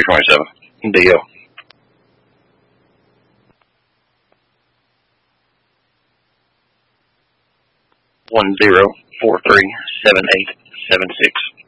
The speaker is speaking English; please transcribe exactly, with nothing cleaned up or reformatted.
two twenty-seven. Deal. One zero four three seven eight seven six.